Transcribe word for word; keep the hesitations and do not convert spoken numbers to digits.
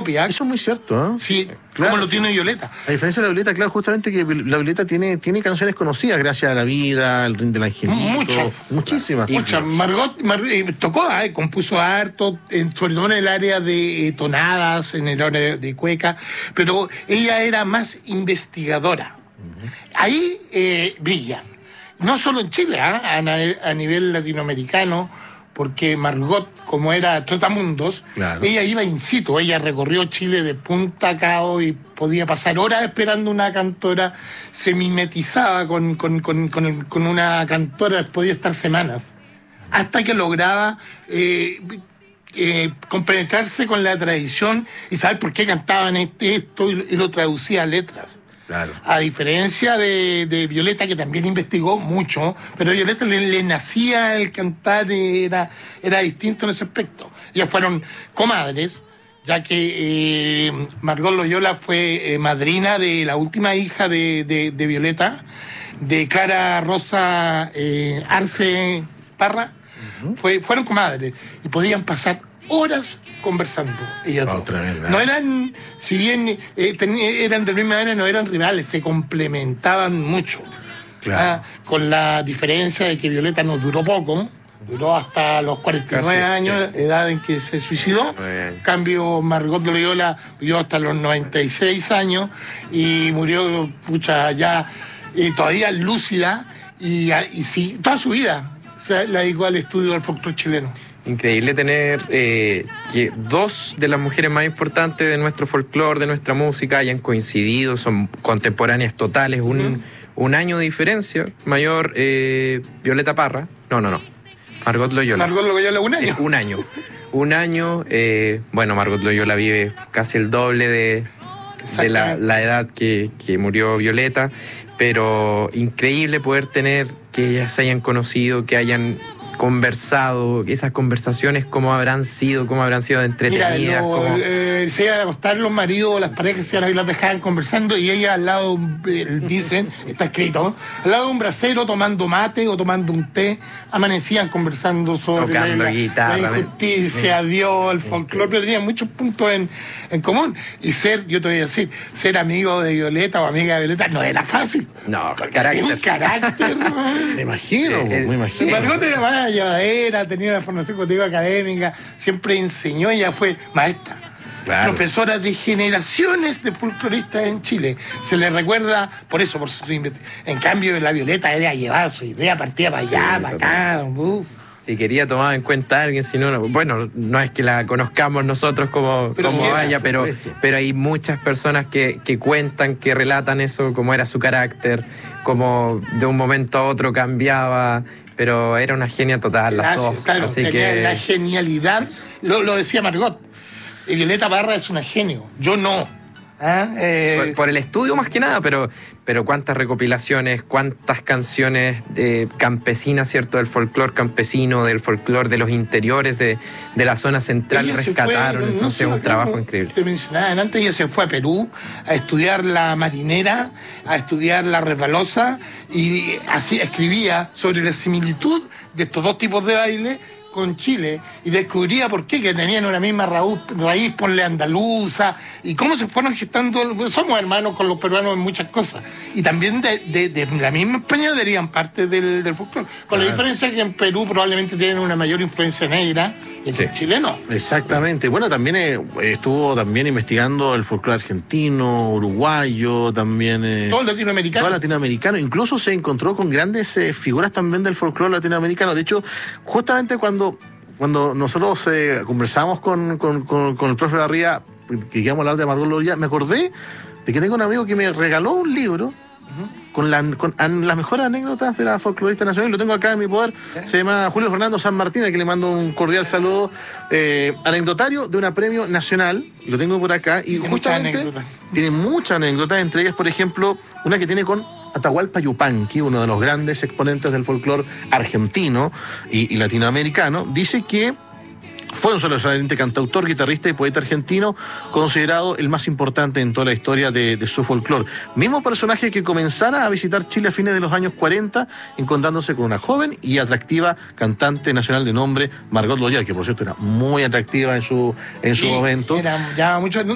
propia. Eso es muy cierto, ¿eh? Sí, claro. Como lo tiene Violeta. A diferencia de la Violeta, claro, justamente que la Violeta tiene, tiene canciones conocidas gracias a la vida, el ring del angelito. Muchas. Muchísimas. Muchas. Margot, Mar, eh, tocó, eh, compuso harto, en, sobre todo en el área de eh, tonadas, en el área de cueca, pero ella era más investigadora. Uh-huh. Ahí eh, brilla. No solo en Chile, ¿eh? a, a nivel latinoamericano, porque Margot, como era trotamundos, claro. ella iba in situ, ella recorrió Chile de punta a cabo y podía pasar horas esperando una cantora, se mimetizaba con, con, con, con, el, con una cantora, podía estar semanas, hasta que lograba eh, eh, compenetrarse con la tradición y saber por qué cantaban esto y, y lo traducía a letras. Claro. A diferencia de, de Violeta, que también investigó mucho, pero a Violeta le, le nacía el cantar, era, era distinto en ese aspecto. Ellas fueron comadres, ya que eh, Margot Loyola fue eh, madrina de la última hija de, de, de Violeta, de Clara Rosa eh, Arce Parra. Uh-huh. Fue, fueron comadres y podían pasar horas conversando ellas oh, dos. Tremenda. No eran, si bien eh, ten, eran de la misma manera, no eran rivales, se complementaban mucho. Claro. Ah, con la diferencia de que Violeta nos duró poco, duró hasta los cuarenta y nueve Casi, años, sí, sí. edad en que se suicidó. En cambio, Margot Loyola vivió hasta los noventa y seis años y murió, pucha, ya eh, todavía lúcida y, y sí, toda su vida se la dedicó al estudio del folclore chileno. Increíble tener eh, que dos de las mujeres más importantes de nuestro folclore, de nuestra música, hayan coincidido, son contemporáneas totales, un, uh-huh. un año de diferencia. Mayor eh, Violeta Parra, no, no, no, Margot Loyola. Margot Loyola, un año. Sí, un año. Un año, eh, bueno, Margot Loyola vive casi el doble de, de la, la edad que, que murió Violeta, pero increíble poder tener que ellas se hayan conocido, que hayan conversado, esas conversaciones cómo habrán sido, cómo habrán sido entretenidas. Mira, lo, cómo... eh, se iban a acostar los maridos, las parejas, se las dejaban conversando y ella al lado, eh, dicen, está escrito, al lado de un brasero tomando mate o tomando un té, amanecían conversando sobre Tocando la, guitarra, la injusticia, me... Dios, el folclore, pero tenían muchos puntos en, en común. Y ser, yo te voy a decir, ser amigo de Violeta o amiga de Violeta no era fácil. No, carácter. Un carácter. Me imagino, eh, me imagino. Margot era más llevadera, tenía una formación contigo académica, siempre enseñó, ella fue maestra. Claro. Profesora de generaciones de folcloristas en Chile. Se le recuerda por eso, por su investigación. En cambio, la Violeta era llevar su idea, partía para allá, sí, para acá. Uf. Si quería tomar en cuenta a alguien, si no, no, bueno, no es que la conozcamos nosotros como, pero como sí vaya, pero, pero hay muchas personas que, que cuentan, que relatan eso, cómo era su carácter, cómo de un momento a otro cambiaba, pero era una genia total las dos. Claro, así que la genialidad, lo, lo decía Margot, y Violeta Parra es una genio, yo no. ¿Ah? Eh... Por, por el estudio más que nada, pero, pero cuántas recopilaciones, cuántas canciones eh, campesinas, ¿cierto? Del folclore campesino, del folclore de los interiores de, de la zona central ella rescataron, fue, no, entonces es no un trabajo como increíble. Te mencionaba antes, ella se fue a Perú a estudiar la marinera, a estudiar la resbalosa y así escribía sobre la similitud de estos dos tipos de baile con Chile y descubría por qué, que tenían una misma raíz, raíz ponle andaluza, y cómo se fueron gestando, somos hermanos con los peruanos en muchas cosas, y también de, de, de la misma España darían parte del, del folclore, con claro. la diferencia que en Perú probablemente tienen una mayor influencia negra y en sí. chileno. Exactamente, bueno, también eh, estuvo también investigando el folclore argentino, uruguayo, también... Eh, todo el latinoamericano. Todo el latinoamericano, incluso se encontró con grandes eh, figuras también del folclore latinoamericano, de hecho, justamente cuando Cuando nosotros eh, conversamos con, con, con, con el profe Barría, que íbamos a hablar de Margot Loyola, me acordé de que tengo un amigo que me regaló un libro uh-huh. con, la, con an, las mejores anécdotas de la folclorista nacional. Lo tengo acá en mi poder. ¿Eh? Se llama Julio Fernando San Martín, a quien le mando un cordial saludo. Eh, anecdotario de un premio nacional. Lo tengo por acá. Y tiene justamente muchas tiene muchas anécdotas, entre ellas, por ejemplo, una que tiene con Atahualpa Yupanqui, uno de los grandes exponentes del folclore argentino y, y latinoamericano. Dice que fue un sobresaliente cantautor, guitarrista y poeta argentino, considerado el más importante en toda la historia de, de su folclore. Mismo personaje que comenzara a visitar Chile a fines de los años cuarenta, encontrándose con una joven y atractiva cantante nacional de nombre Margot Loyola, que por cierto era muy atractiva en su, en su sí, momento. Era ya mucho,